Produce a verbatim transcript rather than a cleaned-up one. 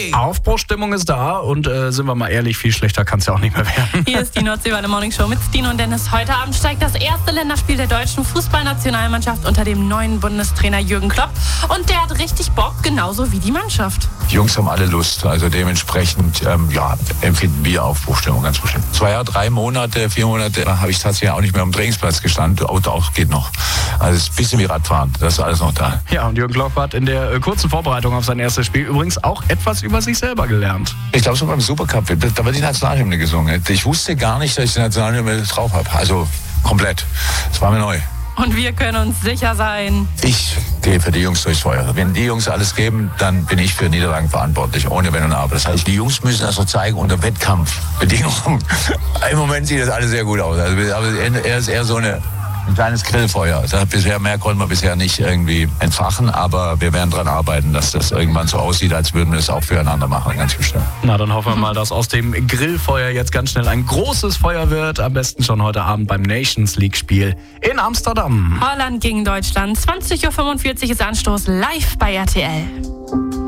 Hey! Aufbruchsstimmung ist da und äh, sind wir mal ehrlich, viel schlechter kann es ja auch nicht mehr werden. Hier ist die Nordseewelle Morning Show mit Stino und Dennis. Heute Abend steigt das erste Länderspiel der deutschen Fußballnationalmannschaft unter dem neuen Bundestrainer Jürgen Klopp. Und der hat richtig Bock, genauso wie die Mannschaft. Die Jungs haben alle Lust, also dementsprechend ähm, ja, empfinden wir Aufbruchsstimmung ganz bestimmt. Zwei Jahre, drei Monate, vier Monate habe ich tatsächlich auch nicht mehr am Trainingsplatz gestanden. Auto auch geht noch. Also es ist ein bisschen wie Radfahren, das ist alles noch da. Ja, und Jürgen Klopp hat in der äh, kurzen Vorbereitung auf sein erstes Spiel übrigens auch etwas über sich selber gelernt. Ich glaube, so beim Supercup, da wird die Nationalhymne gesungen. Ich wusste gar nicht, dass ich die Nationalhymne drauf habe. Also komplett. Das war mir neu. Und wir können uns sicher sein. Ich gehe für die Jungs durchs Feuer. Wenn die Jungs alles geben, dann bin ich für Niederlagen verantwortlich, ohne Wenn und Aber. Das heißt, die Jungs müssen das noch zeigen unter Wettkampfbedingungen. Im Moment sieht das alles sehr gut aus. Also, er ist eher so eine... ein kleines Grillfeuer. Das bisher, mehr konnten wir bisher nicht irgendwie entfachen, aber wir werden daran arbeiten, dass das irgendwann so aussieht, als würden wir es auch füreinander machen, ganz bestimmt. Na, dann hoffen wir mal, dass aus dem Grillfeuer jetzt ganz schnell ein großes Feuer wird. Am besten schon heute Abend beim Nations League-Spiel in Amsterdam. Holland gegen Deutschland. zwanzig Uhr fünfundvierzig ist Anstoß live bei R T L.